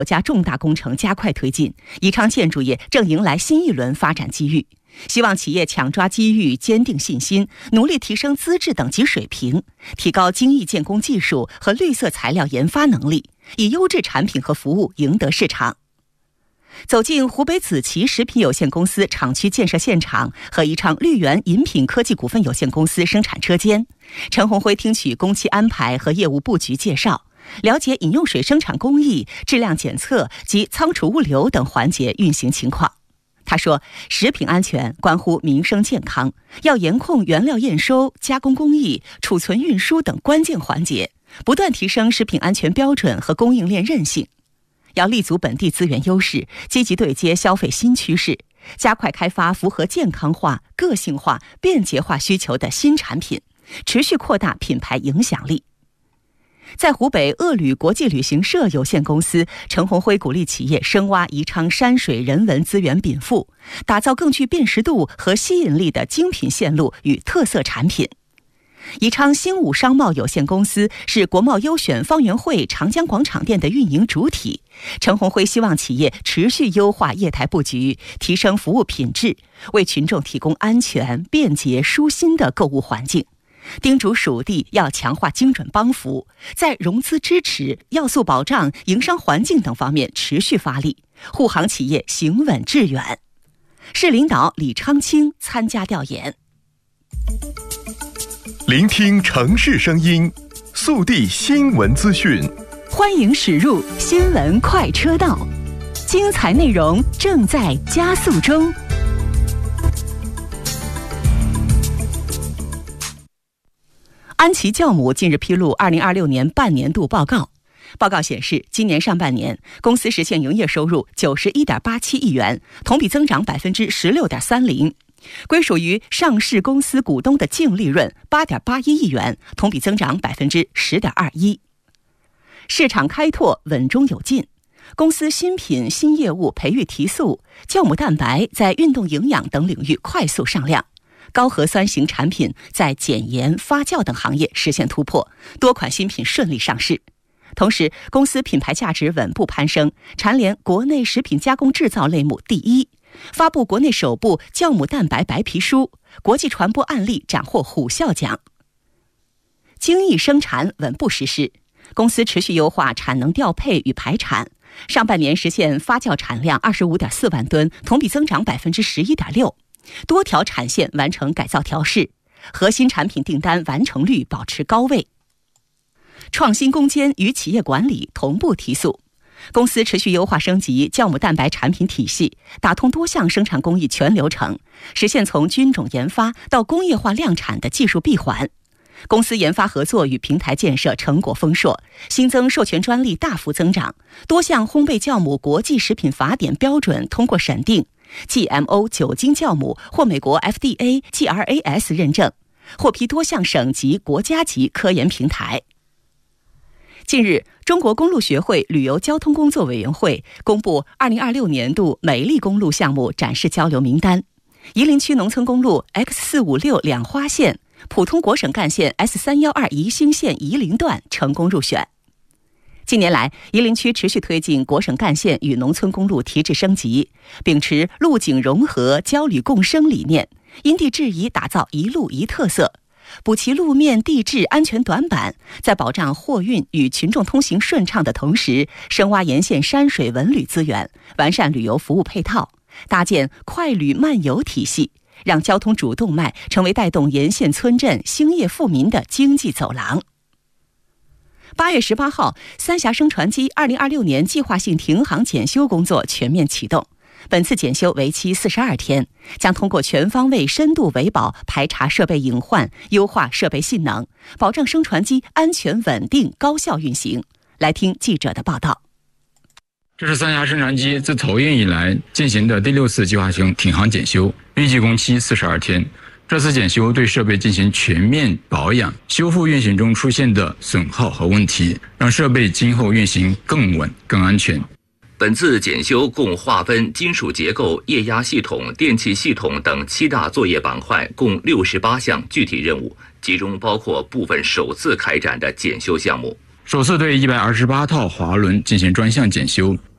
国家重大工程加快推进，宜昌建筑业正迎来新一轮发展机遇。希望企业抢抓机遇，坚定信心，努力提升资质等级水平，提高精益建工技术和绿色材料研发能力，以优质产品和服务赢得市场。走进湖北子骐食品有限公司厂区建设现场和宜昌绿源饮品科技股份有限公司生产车间，陈宏辉听取工期安排和业务布局介绍，了解饮用水生产工艺、质量检测及仓储物流等环节运行情况。他说，食品安全关乎民生健康，要严控原料验收、加工工艺、储存运输等关键环节，不断提升食品安全标准和供应链韧性。要立足本地资源优势，积极对接消费新趋势，加快开发符合健康化、个性化、便捷化需求的新产品，持续扩大品牌影响力。在湖北鄂旅国际旅行社有限公司，陈宏辉鼓励企业深挖宜昌山水人文资源禀赋，打造更具辨识度和吸引力的精品线路与特色产品。宜昌新武商贸有限公司是国贸优选方圆汇长江广场店的运营主体。陈宏辉希望企业持续优化业态布局，提升服务品质，为群众提供安全、便捷、舒心的购物环境。叮嘱属地要强化精准帮扶，在融资支持、要素保障、营商环境等方面持续发力，护航企业行稳致远。市领导李昌清参加调研。 聆听城市声音，速递新闻资讯， 欢迎驶入新闻快车道，精彩内容正在加速中。安琪酵母近日披露2026年半年度报告。报告显示，今年上半年公司实现营业收入91.87亿元，同比增长16.30%。归属于上市公司股东的净利润8.81亿元，同比增长10.21%。市场开拓稳中有进，公司新品新业务培育提速，酵母蛋白在运动营养等领域快速上量，高核酸型产品在检研、发酵等行业实现突破，多款新品顺利上市。同时，公司品牌价值稳步攀升，蝉联国内食品加工制造类目第一，发布国内首部酵母蛋白白皮书，国际传播案例斩获虎啸奖。精益生产稳步实施，公司持续优化产能调配与排产，上半年实现发酵产量25.4万吨，同比增长11.6%，多条产线完成改造调试，核心产品订单完成率保持高位。创新攻坚与企业管理同步提速，公司持续优化升级酵母蛋白产品体系，打通多项生产工艺全流程，实现从菌种研发到工业化量产的技术闭环。公司研发合作与平台建设成果丰硕，新增授权专利大幅增长，多项烘焙酵母国际食品法典标准通过审定， GMO 酒精酵母获美国 FDA、GRAS 认证，获批多项省级、国家级科研平台。近日，中国公路学会旅游交通工作委员会公布2026年度美丽公路项目展示交流名单，夷陵区农村公路 X456两花线、普通国省干线 S312宜兴线夷陵段成功入选。近年来，夷陵区持续推进国省干线与农村公路提质升级，秉持路景融合、交旅共生理念，因地制宜打造一路一特色，补齐路面地质安全短板，在保障货运与群众通行顺畅的同时，深挖沿线山水文旅资源，完善旅游服务配套，搭建快旅慢游体系，让交通主动脉成为带动沿线村镇兴业富民的经济走廊。8月18号，三峡升船机2026年计划性停航检修工作全面启动。本次检修为期42天，将通过全方位深度维保排查设备隐患，优化设备性能，保证升船机安全稳定高效运行。来听记者的报道。 这是三峡升船机自投运以来进行的第6次计划性停航检修，预计工期42天。这次检修对设备进行全面保养，修复运行中出现的损耗和问题，让设备今后运行更稳、更安全。 本次检修共划分金属结构、液压系统、电气系统等7大作业板块，共68项具体任务，其中包括部分首次开展的检修项目。 首次对128套滑轮进行专项检修。